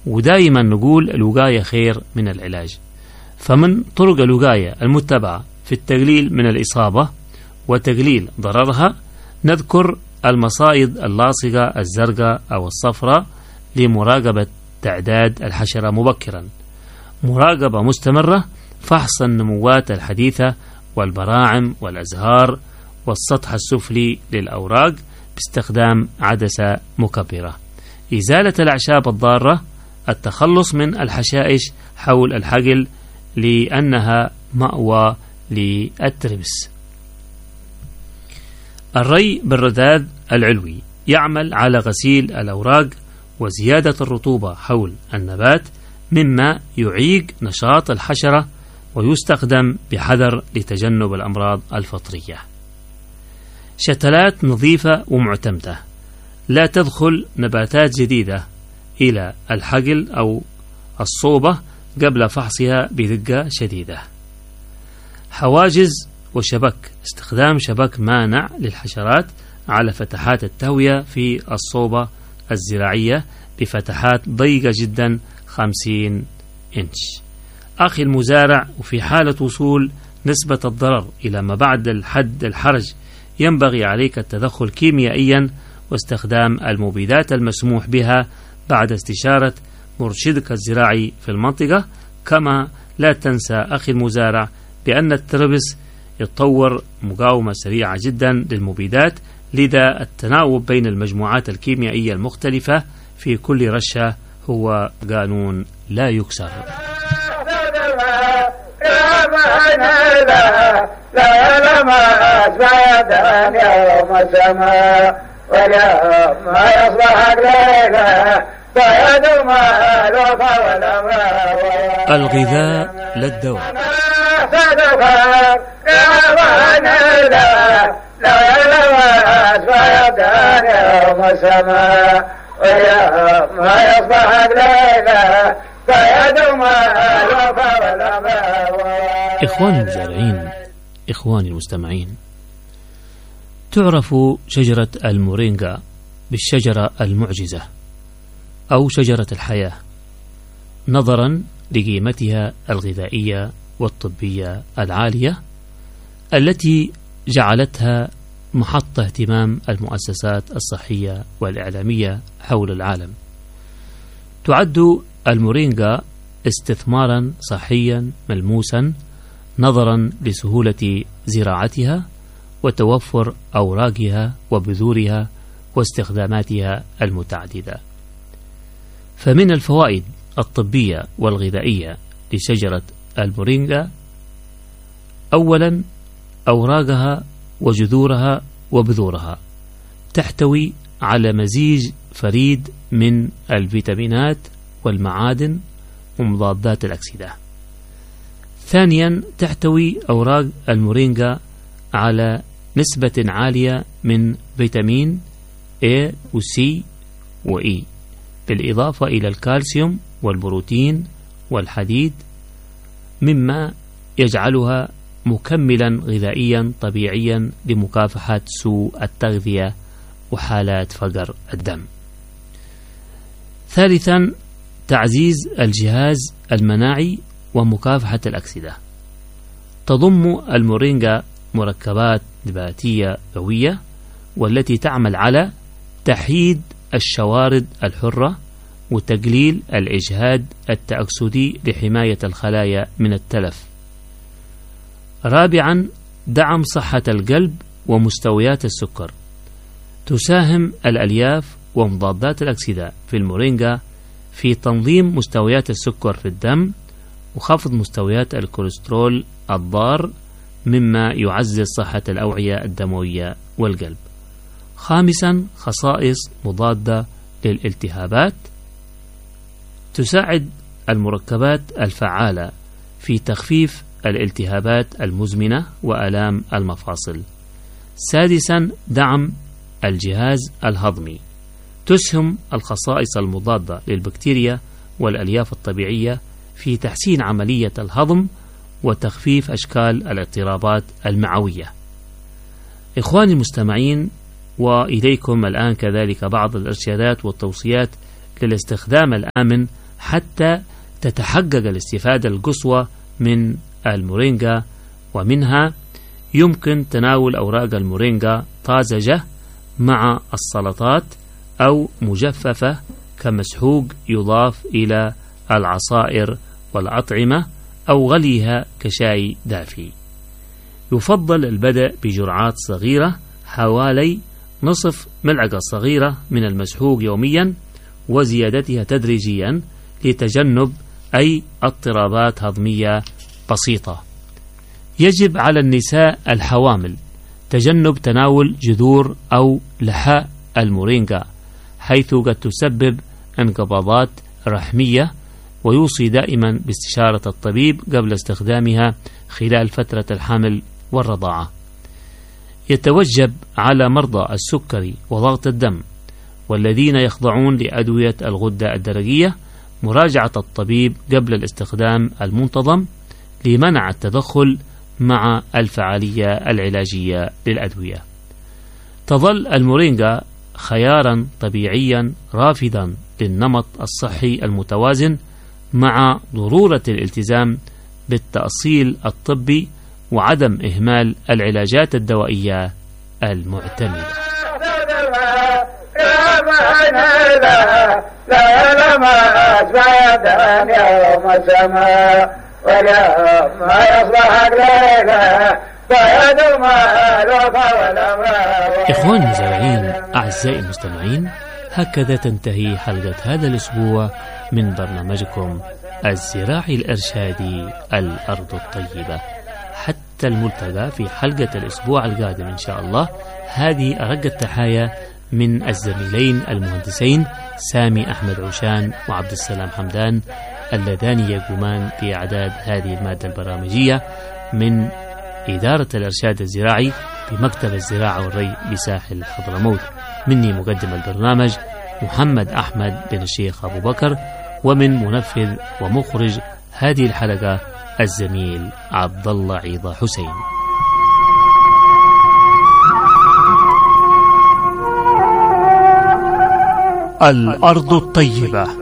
ودائما نقول الوقاية خير من العلاج. فمن طرق الوقاية المتبعة في التقليل من الإصابة وتقليل ضررها نذكر المصائد اللاصقة الزرقاء أو الصفراء لمراقبة تعداد الحشرة مبكرا، مراقبة مستمرة، فحص النموات الحديثة والبراعم والأزهار والسطح السفلي للأوراق باستخدام عدسة مكبرة، إزالة الأعشاب الضارة، التخلص من الحشائش حول الحقل لأنها مأوى للتربس. الري بالرذاذ العلوي يعمل على غسيل الأوراق وزيادة الرطوبة حول النبات مما يعيق نشاط الحشرة ويستخدم بحذر لتجنب الأمراض الفطرية. شتلات نظيفة ومعتمدة، لا تدخل نباتات جديدة إلى الحقل أو الصوبة قبل فحصها بدقة شديدة. حواجز وشبك، استخدام شبك مانع للحشرات على فتحات التهوية في الصوبة الزراعية بفتحات ضيقة جدا 50 إنش. أخي المزارع، وفي حالة وصول نسبة الضرر إلى ما بعد الحد الحرج ينبغي عليك التدخل كيميائيا واستخدام المبيدات المسموح بها بعد استشارة مرشدك الزراعي في المنطقة. كما لا تنسى أخي المزارع بأن التربس يتطور مقاومة سريعة جدا للمبيدات، لذا التناوب بين المجموعات الكيميائية المختلفة في كل رشة هو قانون لا يكسر. الغذاء للدواء. إخواني المزارعين، إخواني المستمعين، تعرف شجرة المورينغا بالشجرة المعجزة أو شجرة الحياة نظرا لقيمتها الغذائية والطبية العالية التي جعلتها محط اهتمام المؤسسات الصحية والإعلامية حول العالم. تعد المورينغا استثمارا صحيا ملموسا نظرا لسهولة زراعتها وتوفر أوراقها وبذورها واستخداماتها المتعددة. فمن الفوائد الطبية والغذائية لشجرة المورينغا: أولا، أوراقها وجذورها وبذورها تحتوي على مزيج فريد من الفيتامينات والمعادن ومضادات الأكسدة. ثانيا، تحتوي أوراق المورينغا على نسبة عالية من فيتامين A و C و E، بالإضافة إلى الكالسيوم والبروتين والحديد، مما يجعلها مكملا غذائيا طبيعيا لمكافحة سوء التغذية وحالات فقر الدم. ثالثا، تعزيز الجهاز المناعي ومكافحة الأكسدة. تضم المورينغا مركبات نباتية قوية والتي تعمل على تحييد الشوارد الحرة وتقليل الإجهاد التأكسدي لحماية الخلايا من التلف. رابعا، دعم صحة القلب ومستويات السكر. تساهم الألياف ومضادات الأكسدة في المورينغا في تنظيم مستويات السكر في الدم وخفض مستويات الكوليسترول الضار، مما يعزز صحة الأوعية الدموية والقلب. خامسا، خصائص مضادة للالتهابات. تساعد المركبات الفعالة في تخفيف الالتهابات المزمنة وآلام المفاصل. سادسا، دعم الجهاز الهضمي. تسهم الخصائص المضادة للبكتيريا والألياف الطبيعية في تحسين عملية الهضم وتخفيف أشكال الاضطرابات المعوية. إخواني المستمعين، وإليكم الآن كذلك بعض الإرشادات والتوصيات للاستخدام الآمن حتى تتحقق الاستفادة القصوى من المورينجا. ومنها يمكن تناول أوراق المورينجا طازجة مع السلطات أو مجففة كمسحوق يضاف إلى العصائر والأطعمة أو غليها كشاي دافي. يفضل البدء بجرعات صغيرة حوالي نصف ملعقة صغيرة من المسحوق يوميا وزيادتها تدريجيا لتجنب أي اضطرابات هضمية بسيطة. يجب على النساء الحوامل تجنب تناول جذور أو لحاء المورينجا حيث قد تسبب انقباضات رحمية، ويوصي دائما باستشارة الطبيب قبل استخدامها خلال فترة الحمل والرضاعة. يتوجب على مرضى السكري وضغط الدم والذين يخضعون لأدوية الغدة الدرقية مراجعة الطبيب قبل الاستخدام المنتظم لمنع التدخل مع الفعالية العلاجية للأدوية. تظل المورينجا خيارا طبيعيا رافضا للنمط الصحي المتوازن مع ضرورة الالتزام بالتأصيل الطبي وعدم إهمال العلاجات الدوائية المعتمدة. إخواني المزارعين أعزائي المستمعين، هكذا تنتهي حلقة هذا الأسبوع من برنامجكم الزراعي الإرشادي الأرض الطيبة. حتى الملتقى في حلقة الأسبوع القادم إن شاء الله. هذه أرق التحايا من الزميلين المهندسين سامي أحمد عوشان وعبد السلام حمدان اللذان يقومان بإعداد هذه المادة البرامجية من إدارة الإرشاد الزراعي بمكتب الزراعة والري بساحل حضرموت. مني مقدم البرنامج محمد أحمد بن الشيخ أبو بكر، ومن منفذ ومخرج هذه الحلقة الزميل عبد الله عيضة حسين. الأرض الطيبة